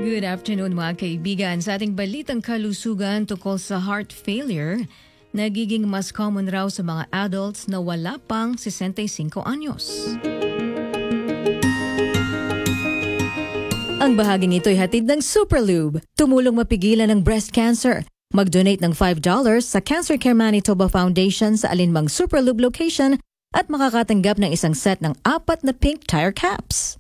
Good afternoon mga kaibigan. Sa ating balitang kalusugan tungkol sa heart failure, nagiging mas common raw sa mga adults na wala pang 65 anyos. Ang bahaging ito ay hatid ng Superlube, tumulong mapigilan ang breast cancer. Mag-donate ng $5 sa Cancer Care Manitoba Foundation sa alinmang Superlube location at makakatanggap ng isang set ng 4 na pink tire caps.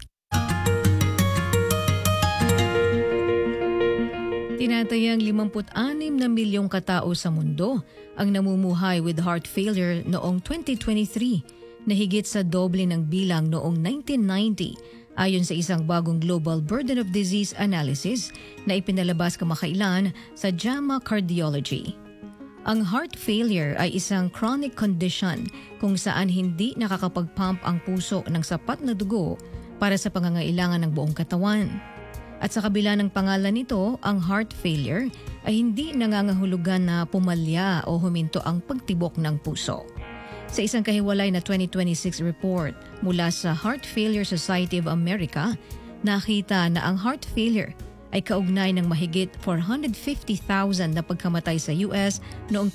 Tinatayang 56 na milyong katao sa mundo ang namumuhay with heart failure noong 2023, na higit sa doble ng bilang noong 1990 ayon sa isang bagong Global Burden of Disease Analysis na ipinalabas kamakailan sa JAMA Cardiology. Ang heart failure ay isang chronic condition kung saan hindi nakakapag-pump ang puso ng sapat na dugo para sa pangangailangan ng buong katawan. At sa kabila ng pangalan nito, ang heart failure ay hindi nangangahulugan na pumalya o huminto ang pagtibok ng puso. Sa isang kahiwalay na 2026 report mula sa Heart Failure Society of America, nakita na ang heart failure ay kaugnay ng mahigit 450,000 na pagkamatay sa US noong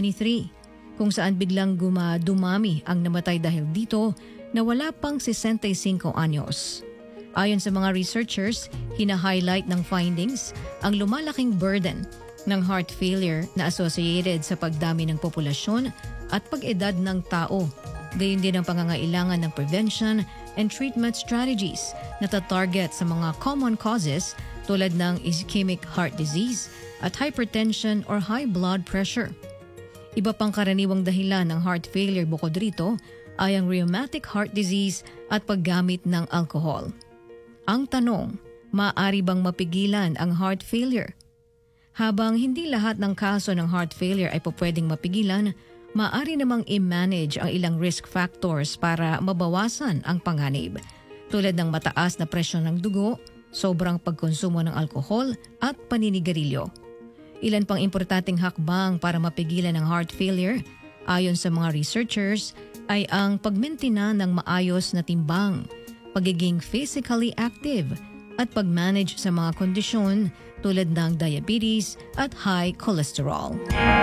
2023, kung saan biglang dumami ang namatay dahil dito na wala pang 65 anyos. Ayon sa mga researchers, hina-highlight ng findings ang lumalaking burden ng heart failure na associated sa pagdami ng populasyon at pag-edad ng tao. Gayon din ang pangangailangan ng prevention and treatment strategies na tatarget sa mga common causes tulad ng ischemic heart disease at hypertension or high blood pressure. Iba pang karaniwang dahilan ng heart failure bukod rito ay ang rheumatic heart disease at paggamit ng alcohol. Ang tanong, maaari bang mapigilan ang heart failure? Habang hindi lahat ng kaso ng heart failure ay pwedeng mapigilan, maaari namang i-manage ang ilang risk factors para mabawasan ang panganib, tulad ng mataas na presyon ng dugo, sobrang pagkonsumo ng alkohol at paninigarilyo. Ilan pang importanteng hakbang para mapigilan ang heart failure, ayon sa mga researchers, ay ang pagmentina ng maayos na timbang, pagiging physically active, at pag-manage sa mga kondisyon tulad ng diabetes at high cholesterol.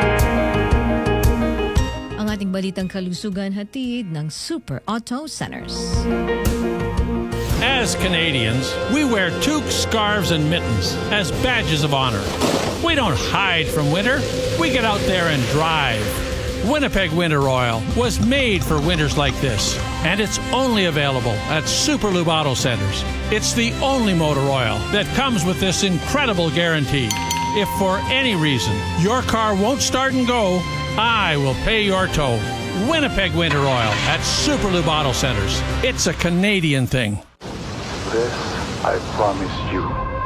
Ang ating balitang kalusugan hatid ng Super Auto Centers. As Canadians, we wear toques, scarves, and mittens as badges of honor. We don't hide from winter. We get out there and drive. Winnipeg Winter Oil was made for winters like this, and it's only available at Superlube Auto Centers. It's the only motor oil that comes with this incredible guarantee. If for any reason your car won't start and go, I will pay your tow. Winnipeg Winter Oil at Superlube Auto Centers. It's a Canadian thing. This I promise you.